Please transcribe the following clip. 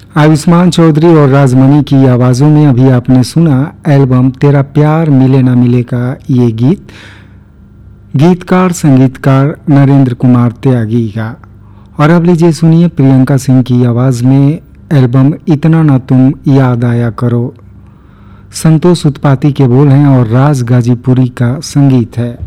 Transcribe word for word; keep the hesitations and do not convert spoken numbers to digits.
आयुष्मान चौधरी और राजमणि की आवाज़ों में अभी आपने सुना एल्बम तेरा प्यार मिले ना मिले का ये गीत। गीतकार संगीतकार नरेंद्र कुमार त्यागी का। और अब लीजिए सुनिए प्रियंका सिंह की आवाज़ में एल्बम इतना ना तुम याद आया करो। संतोष उत्पाती के बोल हैं और राज गाजीपुरी का संगीत है।